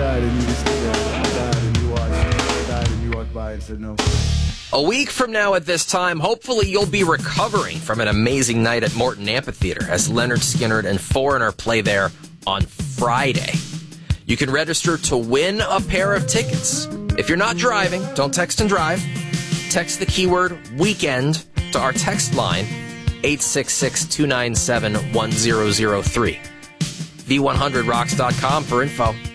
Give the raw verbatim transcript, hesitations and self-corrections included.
died and you just stood there. I died and you watched. I died and you walked by and said no. A week from now at this time, hopefully you'll be recovering from an amazing night at Morton Amphitheater as Leonard Skinner and Foreigner play there on Friday. You can register to win a pair of tickets. If you're not driving, don't text and drive. Text the keyword weekend to our text line, eight six six, two nine seven, one zero zero three. V one hundred rocks dot com for info.